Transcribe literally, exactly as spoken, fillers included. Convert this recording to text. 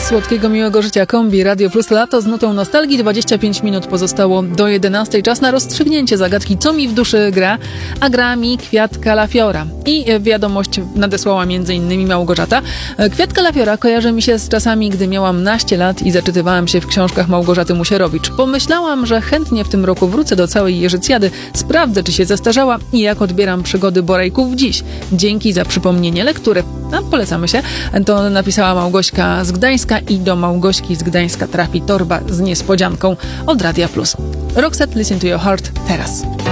Słodkiego, miłego życia kombi Radio Plus Lato z nutą nostalgii. dwadzieścia pięć minut pozostało do jedenastej. Czas na rozstrzygnięcie zagadki, co mi w duszy gra, a gra mi Kwiat Kalafiora. I wiadomość nadesłała między innymi Małgorzata. Kwiat Kalafiora kojarzy mi się z czasami, gdy miałam naście lat i zaczytywałam się w książkach Małgorzaty Musierowicz. Pomyślałam, że chętnie w tym roku wrócę do całej Jerzycjady, sprawdzę, czy się zestarzała i jak odbieram przygody Borejków dziś. Dzięki za przypomnienie lektury. A polecamy się. To napisała Małgośka z Gdańska i do Małgośki z Gdańska trafi torba z niespodzianką od Radia Plus. Roxette, Listen to Your Heart teraz.